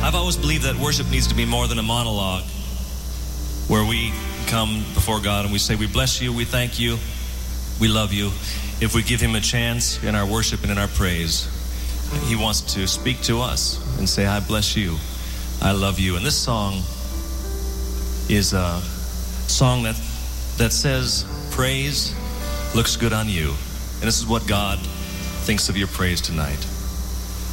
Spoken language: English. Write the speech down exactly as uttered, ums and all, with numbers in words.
I've always believed that worship needs to be more than a monologue where we come before God and we say, we bless you, we thank you, we love you. If we give him a chance in our worship and in our praise, he wants to speak to us and say, I bless you, I love you. And this song is a song that, that says, praise looks good on you. And this is what God thinks of your praise tonight.